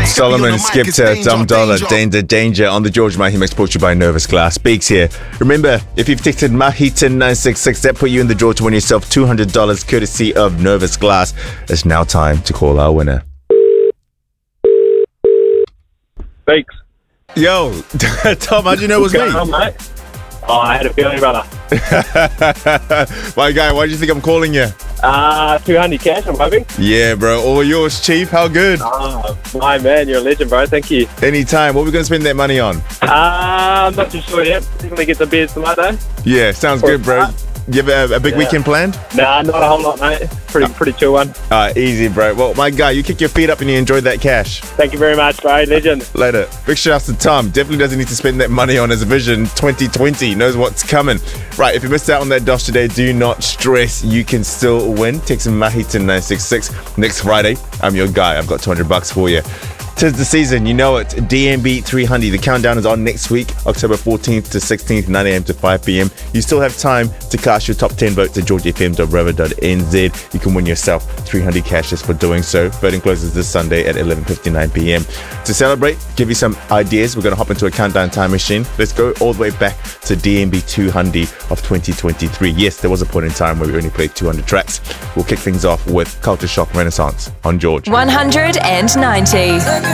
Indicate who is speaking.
Speaker 1: Solomon, Skipper, Dumb Dollar, Danger on the George Mahi Mix, brought to you by Nervous Glass. Beaks here. Remember, if you've texted Mahi to 966, that put you in the draw to win yourself $200 courtesy of Nervous Glass. It's now time to call our winner.
Speaker 2: Thanks.
Speaker 1: Yo, Tom, how'd you know it was me?
Speaker 2: Mate? Oh, I had a feeling, brother.
Speaker 1: My guy, why do you think I'm calling you?
Speaker 2: 200 cash, I'm hoping.
Speaker 1: Yeah, bro. All yours, Chief. How good?
Speaker 2: My man, you're a legend, bro. Thank you.
Speaker 1: Anytime. What are we going to spend that money on?
Speaker 2: I'm not too sure yet. Definitely get the beers tonight, though.
Speaker 1: Yeah, sounds good, bro. You have a big weekend planned?
Speaker 2: Nah, not a whole lot, mate. Pretty chill one.
Speaker 1: Easy, bro. Well, my guy, you kick your feet up and you enjoyed that cash.
Speaker 2: Thank you very much, bro. Legend.
Speaker 1: Later. Big shout out to Tom. Definitely doesn't need to spend that money on his Vision 2020. Knows what's coming. Right, if you missed out on that dosh today, do not stress. You can still win. Text Mahi to 966 next Friday. I'm your guy. I've got $200 for you. 'Tis the season, you know it. DMB 300. The countdown is on next week, October 14th to 16th, 9 a.m. to 5 p.m. You still have time to cast your top 10 votes at georgefm.rover.nz. You can win yourself 300 cash just for doing so. Voting closes this Sunday at 11:59 p.m. To celebrate, give you some ideas. We're going to hop into a countdown time machine. Let's go all the way back to DMB 200 of 2023. Yes, there was a point in time where we only played 200 tracks. We'll kick things off with Culture Shock Renaissance on George.
Speaker 3: 190.